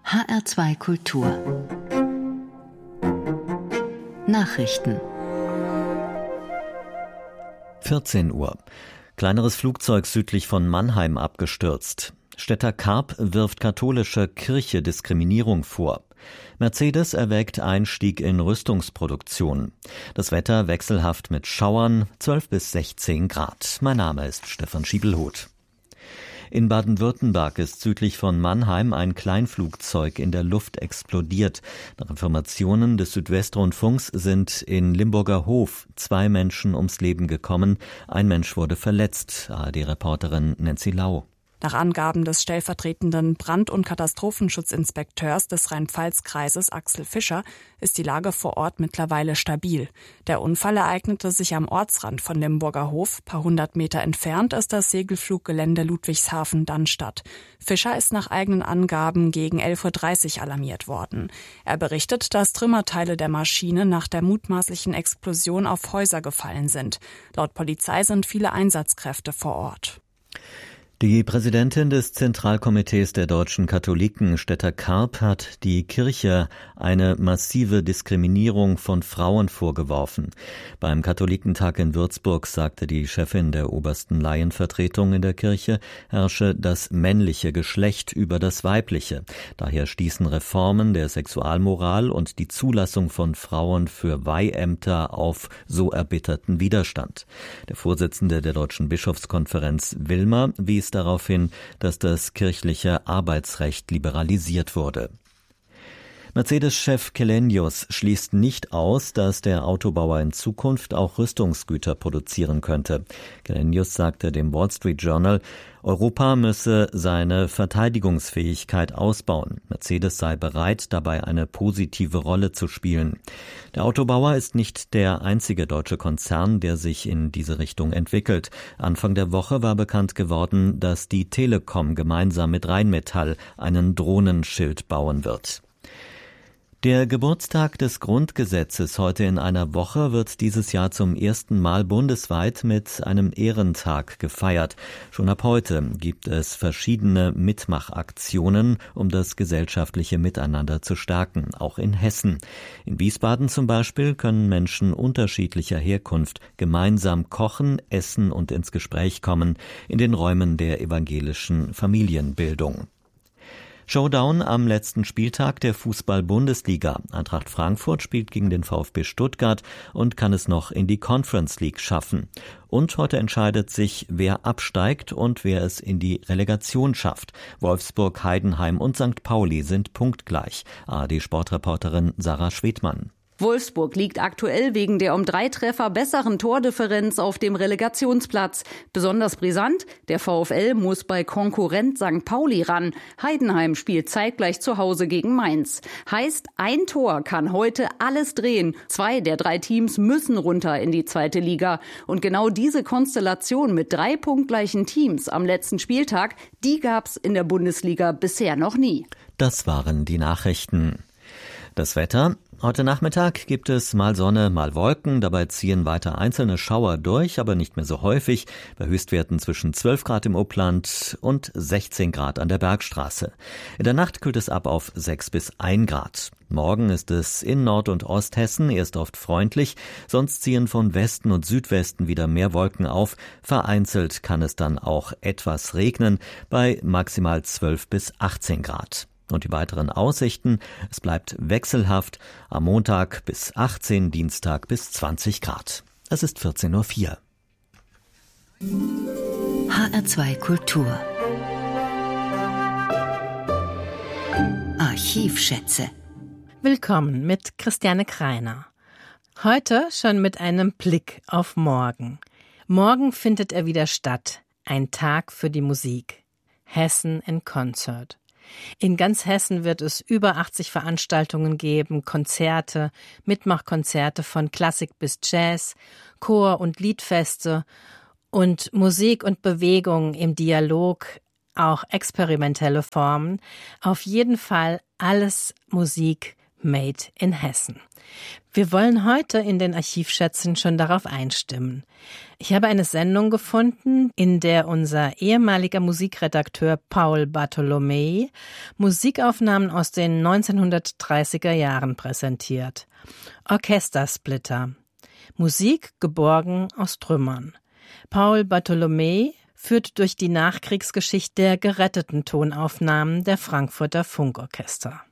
HR2 Kultur Nachrichten 14 Uhr. Kleineres Flugzeug südlich von Mannheim abgestürzt. Städter Karp wirft katholischer Kirche Diskriminierung vor. Mercedes erwägt Einstieg in Rüstungsproduktion. Das Wetter wechselhaft mit Schauern, 12 bis 16 Grad. Mein Name ist Stefan Schiebelhoth. In Baden-Württemberg ist südlich von Mannheim ein Kleinflugzeug in der Luft explodiert. Nach Informationen des Südwestrundfunks sind in Limburger Hof 2 Menschen ums Leben gekommen. Ein Mensch wurde verletzt. ARD-Reporterin Nancy Lau. Nach Angaben des stellvertretenden Brand- und Katastrophenschutzinspekteurs des Rhein-Pfalz-Kreises Axel Fischer ist die Lage vor Ort mittlerweile stabil. Der Unfall ereignete sich am Ortsrand von Limburger Hof. Paar 100 Meter entfernt ist das Segelfluggelände Ludwigshafen-Dannstatt. Fischer ist nach eigenen Angaben gegen 11.30 Uhr alarmiert worden. Er berichtet, dass Trümmerteile der Maschine nach der mutmaßlichen Explosion auf Häuser gefallen sind. Laut Polizei sind viele Einsatzkräfte vor Ort. Die Präsidentin des Zentralkomitees der deutschen Katholiken, Städter Karp, hat die Kirche eine massive Diskriminierung von Frauen vorgeworfen. Beim Katholikentag in Würzburg sagte die Chefin der obersten Laienvertretung in der Kirche, herrsche das männliche Geschlecht über das weibliche. Daher stießen Reformen der Sexualmoral und die Zulassung von Frauen für Weiheämter auf so erbitterten Widerstand. Der Vorsitzende der Deutschen Bischofskonferenz Wilmer wies darauf hin, dass das kirchliche Arbeitsrecht liberalisiert wurde. Mercedes-Chef Källenius schließt nicht aus, dass der Autobauer in Zukunft auch Rüstungsgüter produzieren könnte. Källenius sagte dem Wall Street Journal, Europa müsse seine Verteidigungsfähigkeit ausbauen. Mercedes sei bereit, dabei eine positive Rolle zu spielen. Der Autobauer ist nicht der einzige deutsche Konzern, der sich in diese Richtung entwickelt. Anfang der Woche war bekannt geworden, dass die Telekom gemeinsam mit Rheinmetall einen Drohnenschild bauen wird. Der Geburtstag des Grundgesetzes heute in einer Woche wird dieses Jahr zum ersten Mal bundesweit mit einem Ehrentag gefeiert. Schon ab heute gibt es verschiedene Mitmachaktionen, um das gesellschaftliche Miteinander zu stärken, auch in Hessen. In Wiesbaden zum Beispiel können Menschen unterschiedlicher Herkunft gemeinsam kochen, essen und ins Gespräch kommen in den Räumen der evangelischen Familienbildung. Showdown am letzten Spieltag der Fußball-Bundesliga. Eintracht Frankfurt spielt gegen den VfB Stuttgart und kann es noch in die Conference League schaffen. Und heute entscheidet sich, wer absteigt und wer es in die Relegation schafft. Wolfsburg, Heidenheim und St. Pauli sind punktgleich. ARD-Sportreporterin Sarah Schwedmann. Wolfsburg liegt aktuell wegen der um 3 Treffer besseren Tordifferenz auf dem Relegationsplatz. Besonders brisant, der VfL muss bei Konkurrent St. Pauli ran. Heidenheim spielt zeitgleich zu Hause gegen Mainz. Heißt, ein Tor kann heute alles drehen. 2 der 3 Teams müssen runter in die 2. Liga. Und genau diese Konstellation mit 3 punktgleichen Teams am letzten Spieltag, die gab's in der Bundesliga bisher noch nie. Das waren die Nachrichten. Das Wetter. Heute Nachmittag gibt es mal Sonne, mal Wolken. Dabei ziehen weiter einzelne Schauer durch, aber nicht mehr so häufig. Bei Höchstwerten zwischen 12 Grad im Upland und 16 Grad an der Bergstraße. In der Nacht kühlt es ab auf 6 bis 1 Grad. Morgen ist es in Nord- und Osthessen erst oft freundlich. Sonst ziehen von Westen und Südwesten wieder mehr Wolken auf. Vereinzelt kann es dann auch etwas regnen bei maximal 12 bis 18 Grad. Und die weiteren Aussichten, es bleibt wechselhaft, am Montag bis 18, Dienstag bis 20 Grad. Es ist 14.04 Uhr. HR2 Kultur Archivschätze. Willkommen mit Christiane Kreiner. Heute schon mit einem Blick auf morgen. Morgen findet er wieder statt. Ein Tag für die Musik. Hessen in Concert. In ganz Hessen wird es über 80 Veranstaltungen geben, Konzerte, Mitmachkonzerte von Klassik bis Jazz, Chor- und Liedfeste und Musik und Bewegung im Dialog, auch experimentelle Formen. Auf jeden Fall alles Musik Made in Hessen. Wir wollen heute in den Archivschätzen schon darauf einstimmen. Ich habe eine Sendung gefunden, in der unser ehemaliger Musikredakteur Paul Bartolomei Musikaufnahmen aus den 1930er Jahren präsentiert. Orchestersplitter. Musik geborgen aus Trümmern. Paul Bartolomei führt durch die Nachkriegsgeschichte der geretteten Tonaufnahmen der Frankfurter Funkorchester.